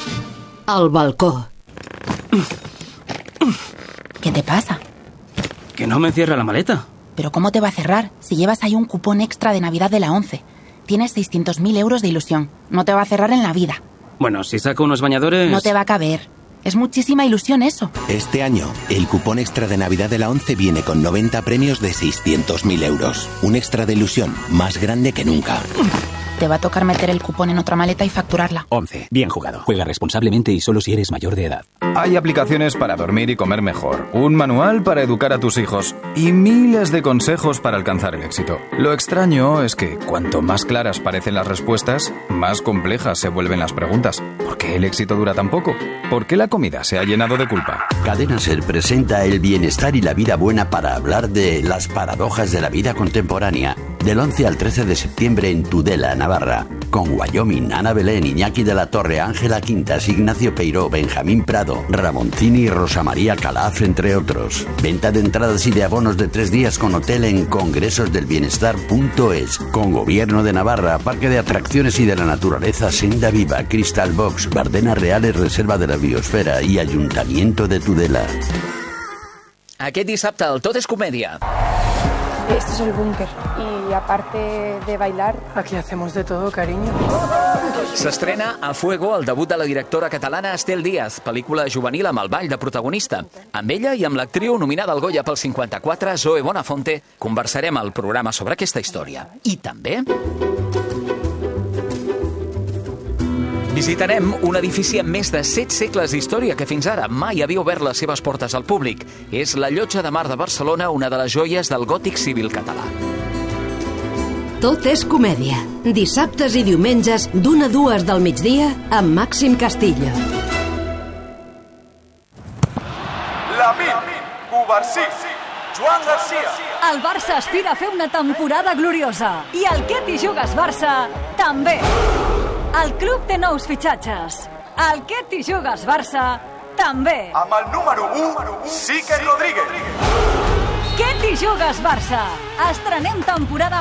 Al balcó. ¿Qué te pasa? Que no me cierra la maleta. ¿Pero cómo te va a cerrar si llevas ahí un cupón extra de Navidad de la 11? Tienes 600.000 euros de ilusión. No te va a cerrar en la vida. Bueno, si saco unos bañadores... No te va a caber. Es muchísima ilusión eso. Este año, el cupón extra de Navidad de la 11 viene con 90 premios de 600.000 euros. Un extra de ilusión más grande que nunca. Te va a tocar meter el cupón en otra maleta y facturarla. 11. Bien jugado. Juega responsablemente y solo si eres mayor de edad. Hay aplicaciones para dormir y comer mejor, un manual para educar a tus hijos y miles de consejos para alcanzar el éxito. Lo extraño es que cuanto más claras parecen las respuestas, más complejas se vuelven las preguntas. ¿Por qué el éxito dura tan poco? ¿Por qué la comida se ha llenado de culpa? Cadena Ser presenta el bienestar y la vida buena para hablar de las paradojas de la vida contemporánea. Del 11 al 13 de septiembre en Tudela, Navarra. Con Wyoming, Ana Belén, Iñaki de la Torre, Ángela Quintas, Ignacio Peiró, Benjamín Prado, Ramoncini y Rosa María Calaf, entre otros. Venta de entradas y de abonos de 3 días con hotel en congresosdelbienestar.es. Con Gobierno de Navarra, Parque de Atracciones y de la Naturaleza, Senda Viva, Crystal Box, Bardenas Reales, Reserva de la Biosfera y Ayuntamiento de Tudela. Aquest dissabte el Tot és Comèdia. Este es el búnker y aparte de bailar, aquí hacemos de todo, cariño. S'estrena A Fuego el debut de la directora catalana Estel Díaz, pel·lícula juvenil amb el ball de protagonista. Amb ella i amb l'actriu nominada al Goya pel 54, Zoe Bonafonte, conversarem al programa sobre aquesta història. I també visitarem un edifici amb més de 7 segles d'història que fins ara mai havia obert les seves portes al públic. És la Llotja de Mar de Barcelona, una de les joies del gòtic civil català. Tot és comèdia. Dissabtes i diumenges d'1 a 2 del migdia amb Màxim Castillo. Lamine, Cubarsí, Joan Garcia. El Barça aspira a fer una temporada gloriosa. I el Que t'hi jugues Barça també. El club té nous fitxatges. El Que t'hi jugues Barça també. Amb el número 1, Sique Rodríguez. Que t'hi jugues Barça. Estrenem temporada